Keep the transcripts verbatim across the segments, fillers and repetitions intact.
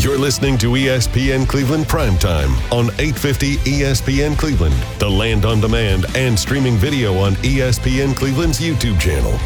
You're listening to E S P N Cleveland Primetime on eight fifty E S P N Cleveland, the Land on Demand, and streaming video on E S P N Cleveland's YouTube channel.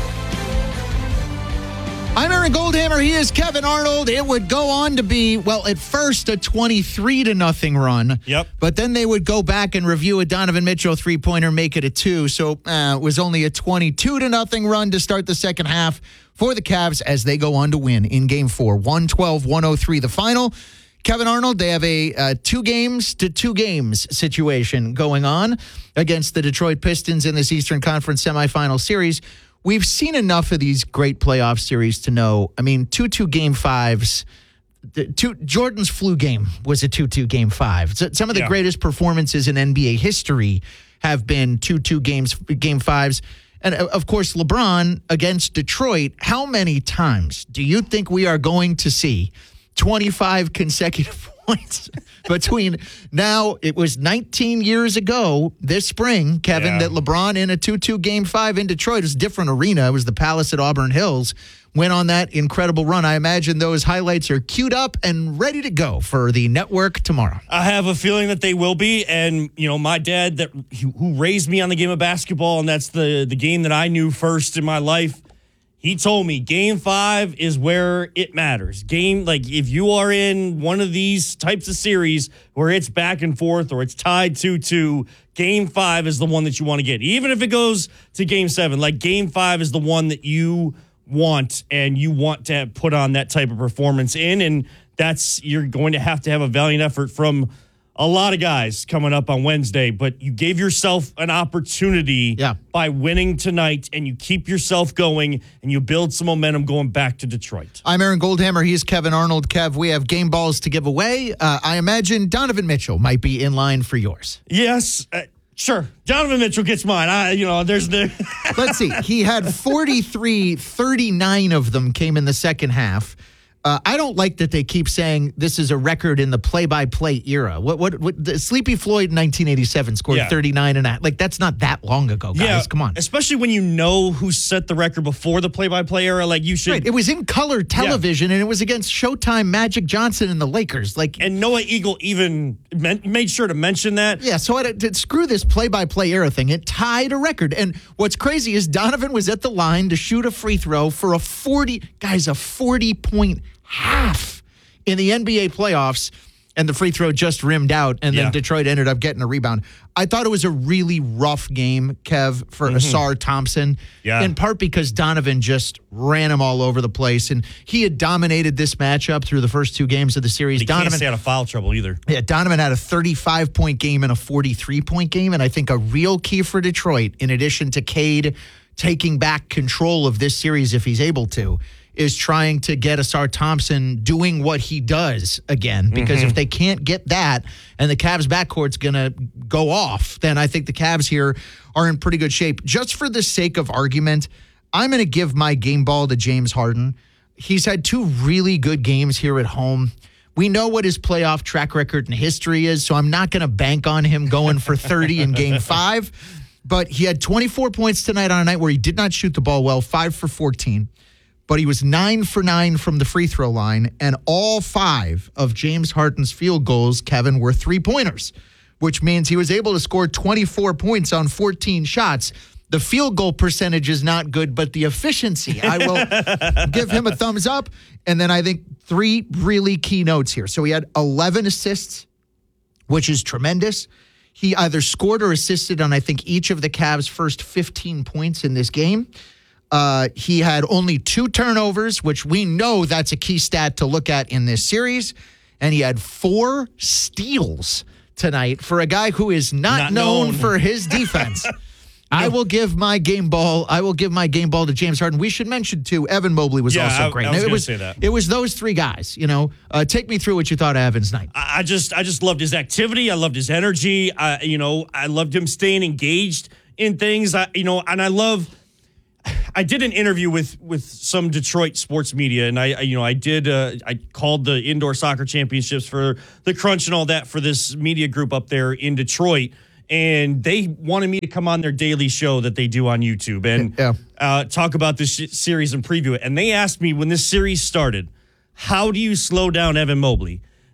I'm Aaron Goldhammer. He is Kevin Arnold. It would go on to be, well, at first a twenty-three to nothing run. Yep. But then they would go back and review a Donovan Mitchell three-pointer, make it a two. So uh, it was only a twenty-two to nothing run to start the second half for the Cavs as they go on to win in Game Four, one twelve one oh three the final. Kevin Arnold, they have a uh, two games to two games situation going on against the Detroit Pistons in this Eastern Conference semifinal series. We've seen enough of these great playoff series to know, I mean, two two game fives. The two, Jordan's flu game was a two two game five. So some of the yeah. greatest performances in N B A history have been two two games, game fives. And, of course, LeBron against Detroit, how many times do you think we are going to see twenty-five consecutive points between now? It was nineteen years ago this spring, Kevin, yeah. that LeBron in a two two game five in Detroit. It was a different arena. It was the Palace at Auburn Hills. Went on that incredible run. I imagine those highlights are queued up and ready to go for the network tomorrow. I have a feeling that they will be. And, you know, my dad that who raised me on the game of basketball, and that's the, the game that I knew first in my life, he told me game five is where it matters. Game, like if you are in one of these types of series where it's back and forth or it's tied two two, game five is the one that you want to get. Even if it goes to game seven, like game five is the one that you want and you want to have put on that type of performance in. And that's, you're going to have to have a valiant effort from a lot of guys coming up on Wednesday, but you gave yourself an opportunity yeah. by winning tonight, and you keep yourself going, and you build some momentum going back to Detroit. I'm Aaron Goldhammer. He's Kevin Arnold. Kev, we have game balls to give away. Uh, I imagine Donovan Mitchell might be in line for yours. Yes, uh, sure. Donovan Mitchell gets mine. I, you know, there's the... Let's see. He had forty-three, thirty-nine of them came in the second half. Uh, I don't like that they keep saying this is a record in the play-by-play era. What what, what the Sleepy Floyd in nineteen eighty-seven scored Yeah. thirty-nine and a half. Like, that's not that long ago, guys. Yeah, Come on. Especially when you know who set the record before the play-by-play era. Like, you should... Right. It was in color television, yeah. and it was against Showtime, Magic Johnson, and the Lakers. Like, And Noah Eagle even meant, made sure to mention that. Yeah, so I, to, screw this play-by-play era thing. It tied a record. And what's crazy is Donovan was at the line to shoot a free throw for a forty... Guys, a forty-point half in the N B A playoffs, and the free throw just rimmed out, and then yeah. Detroit ended up getting a rebound. I thought it was a really rough game, Kev, for mm-hmm. Asar Thompson, yeah. in part because Donovan just ran him all over the place, and he had dominated this matchup through the first two games of the series. He Donovan can't stay out of foul trouble either. Yeah, Donovan had a thirty-five point game and a forty-three point game, and I think a real key for Detroit, in addition to Cade taking back control of this series if he's able to, is trying to get Asar Thompson doing what he does again. Because mm-hmm. if they can't get that and the Cavs backcourt's going to go off, then I think the Cavs here are in pretty good shape. Just for the sake of argument, I'm going to give my game ball to James Harden. He's had two really good games here at home. We know what his playoff track record and history is, so I'm not going to bank on him going for thirty in game five. But he had twenty-four points tonight on a night where he did not shoot the ball well, five for fourteen. But he was nine for nine from the free throw line, and all five of James Harden's field goals, Kevin, were three-pointers, which means he was able to score twenty-four points on fourteen shots. The field goal percentage is not good, but the efficiency, I will give him a thumbs up. And then I think three really key notes here. So he had eleven assists, which is tremendous. He either scored or assisted on, I think, each of the Cavs' first fifteen points in this game. Uh, he had only two turnovers, which we know that's a key stat to look at in this series. And he had four steals tonight for a guy who is not, not known, known for his defense. I will give my game ball. I will give my game ball to James Harden. We should mention too, Evan Mobley was yeah, also I, great. I was it was say that. It was those three guys. You know, uh, take me through what you thought of Evan's night. I just, I just loved his activity. I loved his energy. I, you know, I loved him staying engaged in things. I, you know, and I love. I did an interview with with some Detroit sports media, and I, I you know, I did. Uh, I called the indoor soccer championships for the Crunch and all that for this media group up there in Detroit. And they wanted me to come on their daily show that they do on YouTube and yeah. uh, talk about this sh- series and preview it. And they asked me when this series started, how do you slow down Evan Mobley?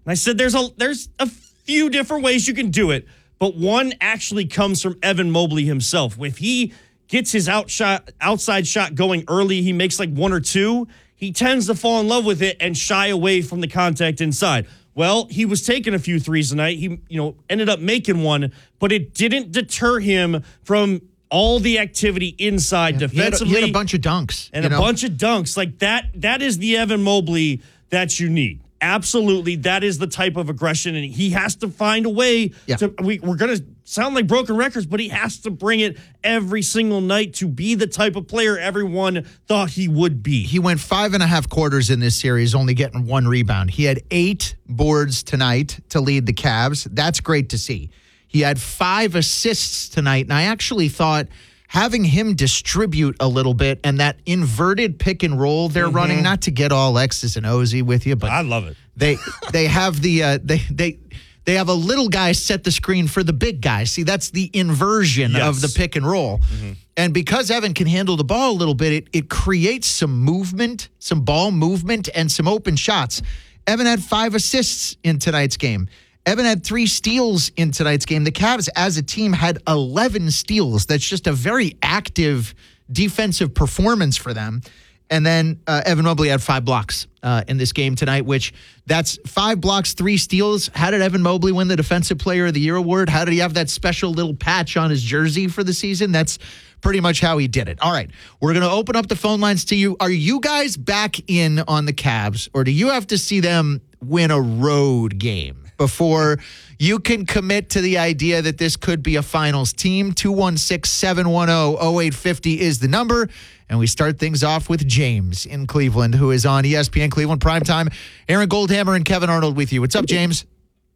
And I said, there's a there's a few different ways you can do it, but one actually comes from Evan Mobley himself. If he gets his outshot, outside shot going early, he makes like one or two, he tends to fall in love with it and shy away from the contact inside. Well, he was taking a few threes tonight. He, you know, ended up making one, but it didn't deter him from all the activity inside yeah, defensively. He had, a, he had a bunch of dunks. And you a know? bunch of dunks. Like that, that is the Evan Mobley that you need. Absolutely. That is the type of aggression, and he has to find a way yeah. to, we, we're going to sound like broken records, but he has to bring it every single night to be the type of player everyone thought he would be. He went five and a half quarters in this series, only getting one rebound. He had eight boards tonight to lead the Cavs. That's great to see. He had five assists tonight, and I actually thought having him distribute a little bit and that inverted pick and roll they're mm-hmm. running, not to get all X's and O's with you, but I love it. They they have the uh, they they they have a little guy set the screen for the big guy. See, that's the inversion yes. of the pick and roll. Mm-hmm. And because Evan can handle the ball a little bit, it it creates some movement, some ball movement, and some open shots. Evan had five assists in tonight's game. Evan had three steals in tonight's game. The Cavs, as a team, had eleven steals. That's just a very active defensive performance for them. And then uh, Evan Mobley had five blocks uh, in this game tonight, which that's five blocks, three steals. How did Evan Mobley win the Defensive Player of the Year award? How did he have that special little patch on his jersey for the season? That's pretty much how he did it. All right, we're going to open up the phone lines to you. Are you guys back in on the Cavs, or do you have to see them win a road game before you can commit to the idea that this could be a finals team? two one six, seven one zero, zero eight five zero is the number. And we start things off with James in Cleveland, who is on E S P N Cleveland Primetime. Aaron Goldhammer and Kevin Arnold with you. What's up, James?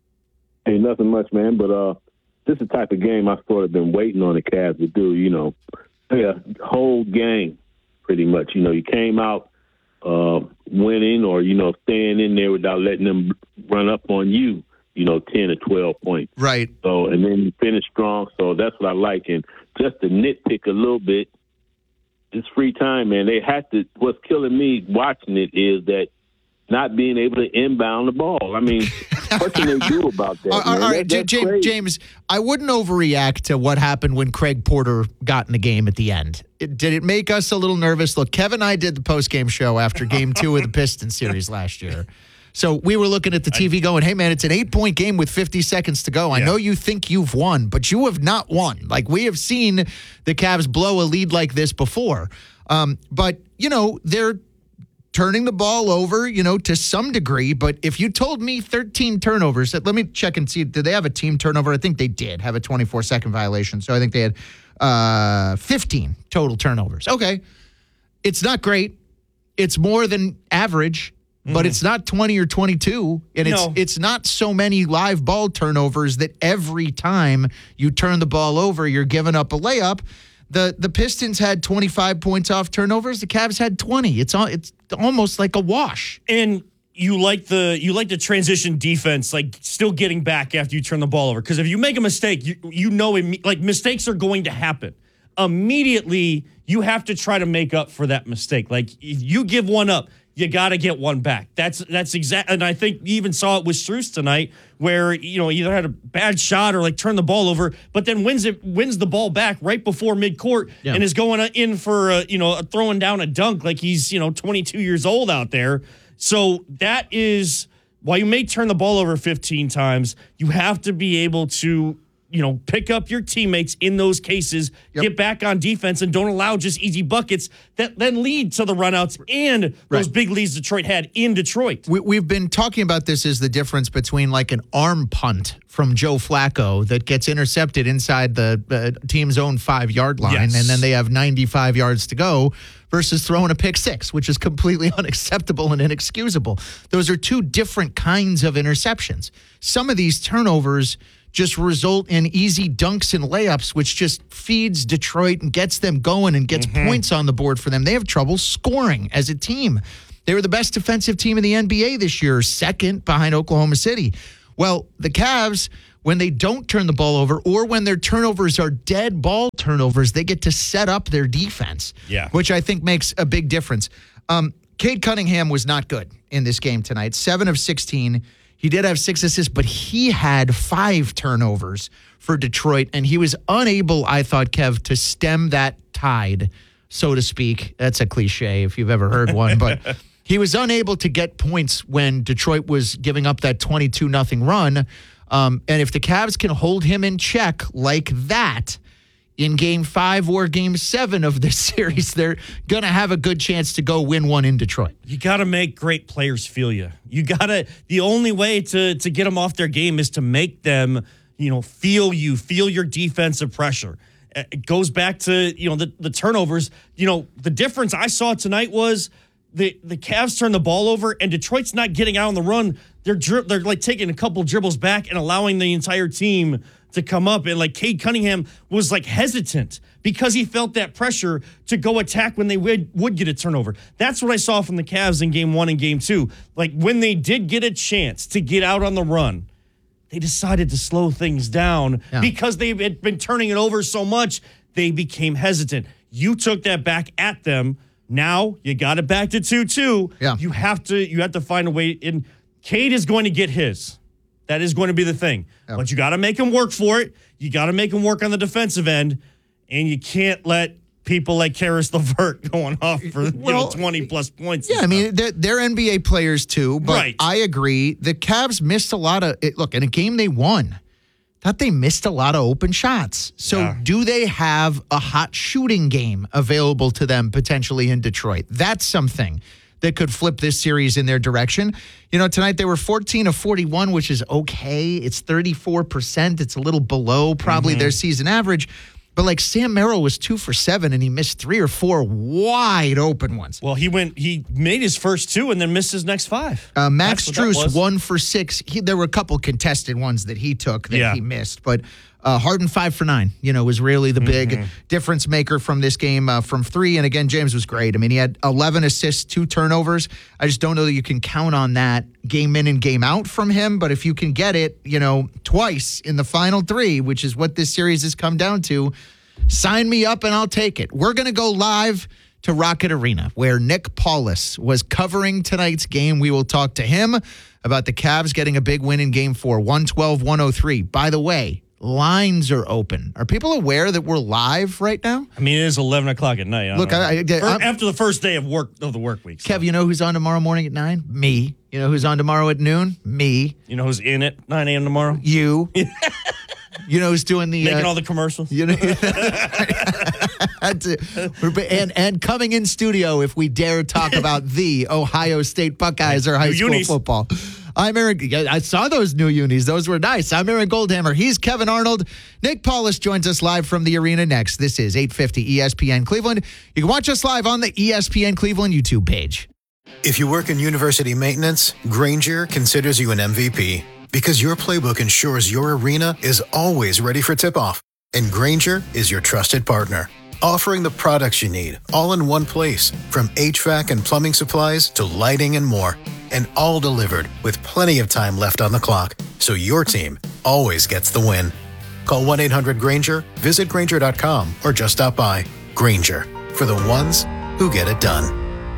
Hey, nothing much, man. But uh, this is the type of game I sort of been waiting on the Cavs to do, you know, play a whole game, pretty much. You know, you came out uh, winning or, you know, staying in there without letting them run up on you, you know, ten or twelve points. Right. So, and then you finish strong. So that's what I like. And just to nitpick a little bit, it's free time, man. They had to. What's killing me watching it is that not being able to inbound the ball. I mean, what can they do about that? All, all right, that, James, James, I wouldn't overreact to what happened when Craig Porter got in the game at the end. It, did it make us a little nervous? Look, Kevin and I did the post-game show after game two of the Pistons series last year. So we were looking at the T V going, hey, man, it's an eight-point game with fifty seconds to go. I yeah. know you think you've won, but you have not won. Like, we have seen the Cavs blow a lead like this before. Um, but, you know, they're turning the ball over, you know, to some degree. But if you told me thirteen turnovers, let me check and see, did they have a team turnover? I think they did have a twenty-four second violation. So I think they had uh, fifteen total turnovers. Okay. It's not great. It's more than average. But it's not twenty or twenty-two, and it's no. it's not so many live ball turnovers that every time you turn the ball over, you're giving up a layup. The the Pistons had twenty-five points off turnovers. The Cavs had twenty. It's all it's almost like a wash. And you like the you like the transition defense, like still getting back after you turn the ball over. Because if you make a mistake, you you know it, like mistakes are going to happen. Immediately, you have to try to make up for that mistake. Like if you give one up, you got to get one back. That's that's exact. And I think you even saw it with Strus tonight, where you know either had a bad shot or like turned the ball over, but then wins it wins the ball back right before midcourt yeah. and is going in for a, you know a throwing down a dunk like he's you know twenty-two years old out there. So that is while you may turn the ball over fifteen times, you have to be able to you know, pick up your teammates in those cases, yep. get back on defense, and don't allow just easy buckets that then lead to the runouts and right. those big leads Detroit had in Detroit. We, we've been talking about this as the difference between like an arm punt from Joe Flacco that gets intercepted inside the uh, team's own five-yard line, yes. and then they have ninety-five yards to go, versus throwing a pick six, which is completely unacceptable and inexcusable. Those are two different kinds of interceptions. Some of these turnovers just result in easy dunks and layups, which just feeds Detroit and gets them going and gets mm-hmm. points on the board for them. They have trouble scoring as a team. They were the best defensive team in the N B A this year, second behind Oklahoma City. Well, the Cavs, when they don't turn the ball over or when their turnovers are dead ball turnovers, they get to set up their defense, yeah. which I think makes a big difference. Um, Cade Cunningham was not good in this game tonight. seven of sixteen. He did have six assists, but he had five turnovers for Detroit, and he was unable, I thought, Kev, to stem that tide, so to speak. That's a cliche if you've ever heard one, but he was unable to get points when Detroit was giving up that twenty-two nothing run. Um, and if the Cavs can hold him in check like that in game five or game seven of this series, they're going to have a good chance to go win one in Detroit. You got to make great players feel you. You got to, the only way to, to get them off their game is to make them, you know, feel you, feel your defensive pressure. It goes back to, you know, the, the turnovers. You know, the difference I saw tonight was the, the Cavs turn the ball over and Detroit's not getting out on the run. They're, dri- they're like taking a couple dribbles back and allowing the entire team to come up. And like Cade Cunningham was like hesitant because he felt that pressure to go attack when they would, would get a turnover. That's what I saw from the Cavs in game one and game two. Like when they did get a chance to get out on the run, they decided to slow things down yeah. because they had been turning it over so much. They became hesitant. You took that back at them. Now you got it back to two two. Yeah. You have to, you have to find a way in. Cade is going to get his. That is going to be the thing. Yep. But you got to make him work for it. You got to make him work on the defensive end. And you can't let people like Karis LeVert going off for well, you know, twenty-plus points. Yeah, I mean, they're, they're N B A players too. But right. I agree. The Cavs missed a lot of – look, in a game they won, thought they missed a lot of open shots. So yeah. do they have a hot shooting game available to them potentially in Detroit? That's something that could flip this series in their direction. You know, tonight they were fourteen of forty-one, which is okay. It's thirty-four percent. It's a little below probably mm-hmm. their season average. But like Sam Merrill was two for seven, and he missed three or four wide open ones. Well, he went. He made his first two and then missed his next five. Uh, Max Strus, one for six. He, there were a couple contested ones that he took that yeah. he missed, but uh, Harden five for nine. You know, was really the big mm-hmm. difference maker from this game uh, from three. And again, James was great. I mean, he had eleven assists, two turnovers. I just don't know that you can count on that game in and game out from him. But if you can get it, you know, twice in the final three, which is what this series has come down to, sign me up and I'll take it. We're going to go live to Rocket Arena, where Nick Paulus was covering tonight's game. We will talk to him about the Cavs getting a big win in game four, one twelve one oh three. By the way, lines are open. Are people aware that we're live right now? I mean, it is eleven o'clock at night. I Look, I, I, I, after the first day of work of the work week. So. Kev, you know who's on tomorrow morning at nine? Me. You know who's on tomorrow at noon? Me. You know who's in at nine a.m. tomorrow? You. You know who's doing the making uh, all the commercials. You know, and and coming in studio if we dare talk about the Ohio State Buckeyes or high new school unis. football. I'm Aaron. I saw those new unis; those were nice. I'm Aaron Goldhammer. He's Kevin Arnold. Nick Paulus joins us live from the arena next. This is eight fifty E S P N Cleveland. You can watch us live on the E S P N Cleveland YouTube page. If you work in university maintenance, Grainger considers you an M V P. Because your playbook ensures your arena is always ready for tip-off. And Grainger is your trusted partner, offering the products you need all in one place, from H V A C and plumbing supplies to lighting and more. And all delivered with plenty of time left on the clock, so your team always gets the win. Call one eight hundred Grainger, visit Grainger dot com, or just stop by. Grainger, for the ones who get it done.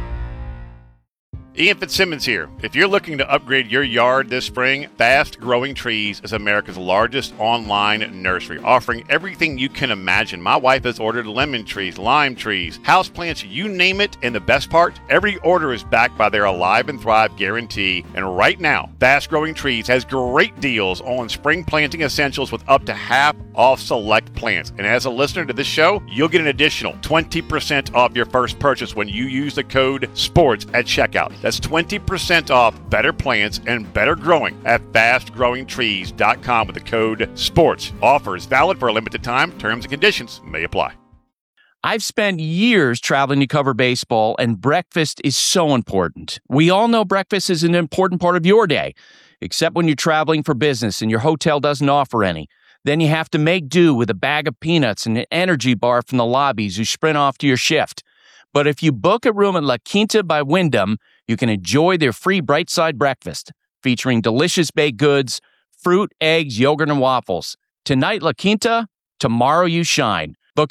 Ian Fitzsimmons here. If you're looking to upgrade your yard this spring, Fast Growing Trees is America's largest online nursery, offering everything you can imagine. My wife has ordered lemon trees, lime trees, houseplants, you name it, and the best part, every order is backed by their Alive and Thrive guarantee. And right now, Fast Growing Trees has great deals on spring planting essentials with up to half off select plants. And as a listener to this show, you'll get an additional twenty percent off your first purchase when you use the code SPORTS at checkout. That's twenty percent off better plants and better growing at fast growing trees dot com with the code SPORTS. Offers valid for a limited time. Terms and conditions may apply. I've spent years traveling to cover baseball, and breakfast is so important. We all know breakfast is an important part of your day, except when you're traveling for business and your hotel doesn't offer any. Then you have to make do with a bag of peanuts and an energy bar from the lobbies you sprint off to your shift. But if you book a room at La Quinta by Wyndham, you can enjoy their free Bright Side breakfast, featuring delicious baked goods, fruit, eggs, yogurt, and waffles. Tonight, La Quinta, tomorrow you shine.